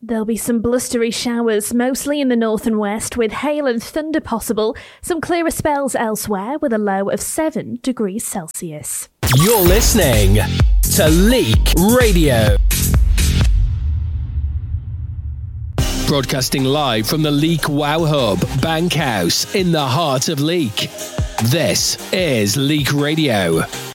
There'll be some blustery showers, mostly in the north and west, with hail and thunder possible. Some clearer spells elsewhere, with a low of 7 degrees Celsius. You're listening to Leek Radio. Broadcasting live from the Leek Wow Hub, Bankhouse, in the heart of Leek. This is Leek Radio.